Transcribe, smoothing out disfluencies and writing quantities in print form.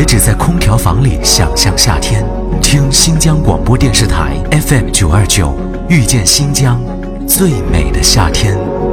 只在空调房里想象夏天，听新疆广播电视台 FM 929，遇见新疆最美的夏天。